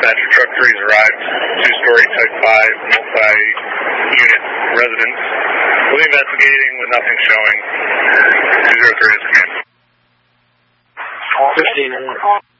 dispatcher truck 3's arrived. 2-story Type 5 multi-unit residence. We'll be investigating with nothing showing. 203 is command. 15.